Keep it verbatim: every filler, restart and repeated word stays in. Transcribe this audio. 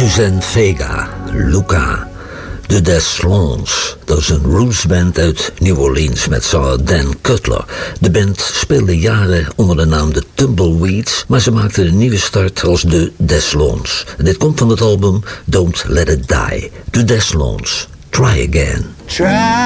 Suzanne Vega, Luca, de Deslons. Dat is een rootsband uit New Orleans met zanger Dan Cutler. De band speelde jaren onder de naam de Tumbleweeds, maar ze maakten een nieuwe start als de Deslons. En dit komt van het album Don't Let It Die. De Deslons, Try Again. Try